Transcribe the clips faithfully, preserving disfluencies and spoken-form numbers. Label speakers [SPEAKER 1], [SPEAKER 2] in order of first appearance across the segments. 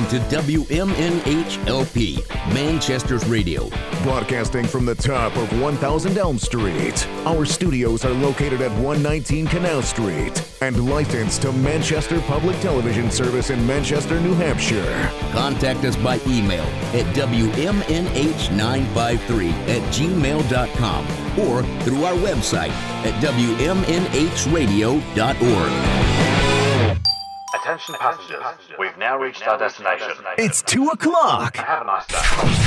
[SPEAKER 1] to W M N H L P, Manchester's radio.
[SPEAKER 2] Broadcasting from the top of one thousand Elm Street. Our studios are located at one nineteen Canal Street and licensed to Manchester Public Television Service in Manchester, New Hampshire.
[SPEAKER 1] Contact us by email at W M N H nine five three at gmail dot com or through our website at W M N H radio dot org.
[SPEAKER 3] Attention passengers, we've now reached our destination.
[SPEAKER 2] It's two o'clock.
[SPEAKER 3] Have a nice day.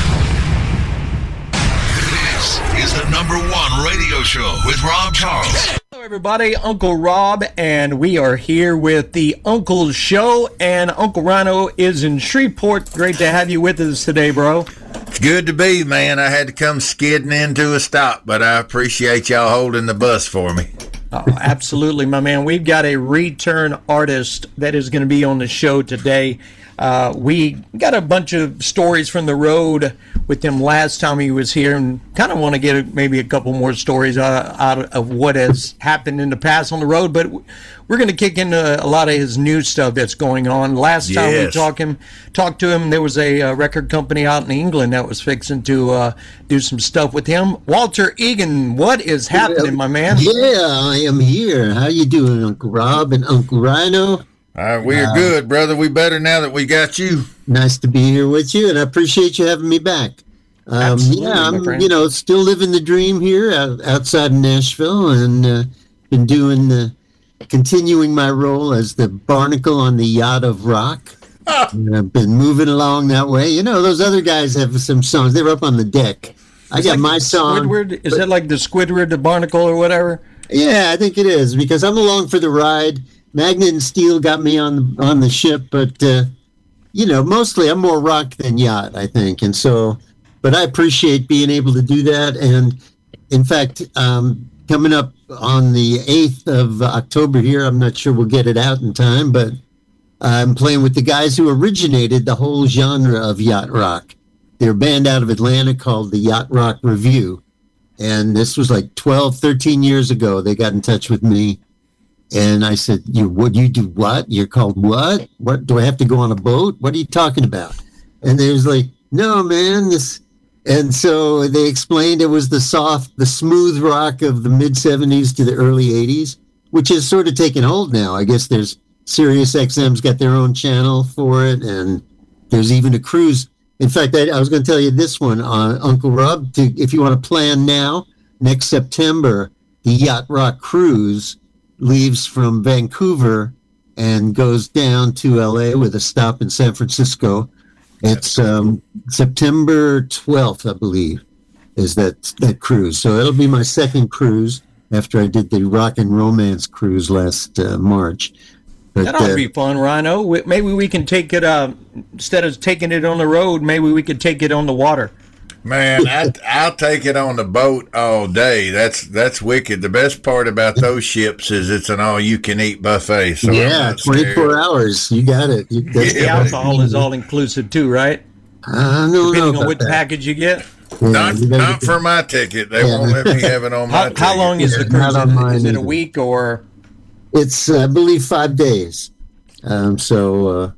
[SPEAKER 4] This is the number one radio show with Rob Charles.
[SPEAKER 5] Hello, everybody. Uncle Rob, and we are here with the Uncle Show, and Uncle Rhino is in Shreveport. Great to have you with us today, bro.
[SPEAKER 6] It's good to be, man. I had to come skidding into a stop, but I appreciate y'all holding the bus for me.
[SPEAKER 5] Oh, absolutely, my man. We've got a return artist that is going to be on the show today. Uh, we got a bunch of stories from the road with him last time he was here, and kind of want to get a, maybe a couple more stories uh, out of what has happened in the past on the road. But we're going to kick into a lot of his new stuff that's going on. Last time
[SPEAKER 6] Yes.
[SPEAKER 5] we talked him, talked to him, there was a uh, record company out in England that was fixing to uh, do some stuff with him. Walter Egan, what is happening, my man?
[SPEAKER 7] Yeah, I am here. How you doing, Uncle Rob and Uncle Rhino?
[SPEAKER 6] Uh, we're
[SPEAKER 7] Uh,
[SPEAKER 6] good, brother. We better now that we got you.
[SPEAKER 7] Nice to be here with you, and I appreciate you having me back. Um,
[SPEAKER 5] Absolutely,
[SPEAKER 7] yeah,
[SPEAKER 5] my
[SPEAKER 7] I'm,
[SPEAKER 5] friend.
[SPEAKER 7] you know, still living the dream here out, outside of Nashville, and uh, been doing the, continuing my role as the barnacle on the Yacht of Rock. And I've been moving along that way. You know, those other guys have some songs. They were up on the deck. I
[SPEAKER 5] It's
[SPEAKER 7] got
[SPEAKER 5] like
[SPEAKER 7] my song.
[SPEAKER 5] Squidward? Is that like the Squidward, the barnacle, or whatever?
[SPEAKER 7] Yeah, I think it is, because I'm along for the ride. Magnet and Steel got me on the, on the ship, but uh, you know, mostly I'm more rock than yacht, I think, and so. But I appreciate being able to do that, and in fact, um, coming up on the eighth of October here, I'm not sure we'll get it out in time, but I'm playing with the guys who originated the whole genre of yacht rock. They're a band out of Atlanta called the Yacht Rock Review, and this was like twelve, thirteen years ago. They got in touch with me. And I said, "You would you do what? You're called what? What do I have to go on a boat? What are you talking about?" And they was like, "No, man, this." And so they explained it was the soft, the smooth rock of the mid seventies to the early eighties, which is sort of taken hold now. I guess there's Sirius X M's got their own channel for it, and there's even a cruise. In fact, I, I was going to tell you this one, uh, Uncle Rob, to, if you want to plan now, next September, the Yacht Rock Cruise leaves from Vancouver and goes down to L A with a stop in San Francisco. It's um, September twelfth, I believe, is that that cruise. So it'll be my second cruise after I did the Rock and Romance cruise last uh, March. But,
[SPEAKER 5] That ought to
[SPEAKER 7] uh,
[SPEAKER 5] be fun, Rhino. We- Maybe we can take it, uh, instead of taking it on the road, maybe we could take it on the water.
[SPEAKER 6] Man, I, I'll take it on the boat all day. That's that's wicked. The best part about those ships is it's an all-you-can-eat buffet. So I'm
[SPEAKER 7] yeah,
[SPEAKER 6] not scared.
[SPEAKER 7] twenty-four hours. You got it. You, that's
[SPEAKER 5] The
[SPEAKER 6] Yeah.
[SPEAKER 5] alcohol is all inclusive too, right?
[SPEAKER 7] I don't know
[SPEAKER 5] Depending on
[SPEAKER 7] about
[SPEAKER 5] what
[SPEAKER 7] that.
[SPEAKER 5] package you get.
[SPEAKER 7] Yeah,
[SPEAKER 6] Not
[SPEAKER 7] you gotta
[SPEAKER 6] not
[SPEAKER 7] get-
[SPEAKER 6] for my ticket. They
[SPEAKER 7] Yeah.
[SPEAKER 6] won't let me have it on my
[SPEAKER 5] How,
[SPEAKER 6] ticket.
[SPEAKER 5] how long is the
[SPEAKER 7] Yeah,
[SPEAKER 5] cruise?
[SPEAKER 7] not on
[SPEAKER 5] Is
[SPEAKER 7] mine
[SPEAKER 5] it a
[SPEAKER 7] either.
[SPEAKER 5] week or?
[SPEAKER 7] It's, uh, I believe, five days. Um, so uh,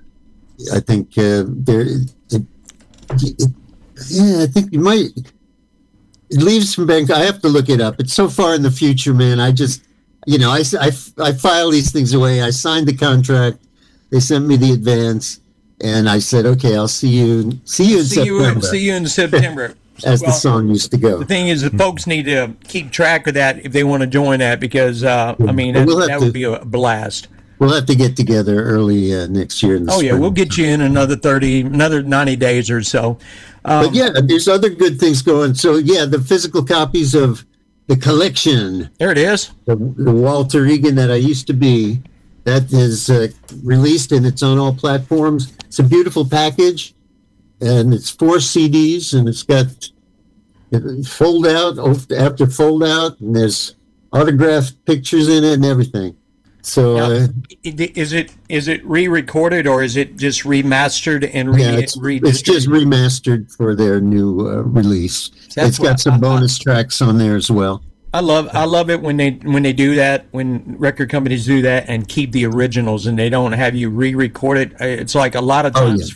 [SPEAKER 7] I think uh, there. It, it, yeah, I think you might. It leaves from Bangkok. I have to look it up. It's so far in the future, man. I just, you know, I, I, I file these things away. I signed the contract. They sent me the advance, and I said, okay, I'll see you. See you in
[SPEAKER 5] See you,
[SPEAKER 7] September,
[SPEAKER 5] see you in September.
[SPEAKER 7] as the
[SPEAKER 5] Well,
[SPEAKER 7] song used to go.
[SPEAKER 5] The thing is, the folks need to keep track of that if they want to join that, because uh, I mean that,
[SPEAKER 7] We'll have
[SPEAKER 5] that
[SPEAKER 7] to-
[SPEAKER 5] would be a blast.
[SPEAKER 7] We'll have to get together early uh, next year. In the
[SPEAKER 5] Oh yeah,
[SPEAKER 7] spring.
[SPEAKER 5] we'll get you in another thirty, another ninety days or so. Um,
[SPEAKER 7] But yeah, there's other good things going. So yeah, the physical copies of the collection,
[SPEAKER 5] there it is.
[SPEAKER 7] the, the Walter Egan that I used to be, that is uh, released and it's on all platforms. It's a beautiful package, and it's four C Ds, and it's got it fold out after fold out, and there's autographed pictures in it and everything. So
[SPEAKER 5] Now,
[SPEAKER 7] uh,
[SPEAKER 5] i- is it is it re-recorded or is it just remastered and re-
[SPEAKER 7] yeah, it's, it's just
[SPEAKER 5] redistributed?
[SPEAKER 7] remastered for their new uh, release.
[SPEAKER 5] That's
[SPEAKER 7] It's got
[SPEAKER 5] what
[SPEAKER 7] some
[SPEAKER 5] I-
[SPEAKER 7] bonus tracks on there as well.
[SPEAKER 5] I love I love it when they when they do that, when record companies do that and keep the originals and they don't have you re-record it. It's like a lot of
[SPEAKER 7] Oh,
[SPEAKER 5] times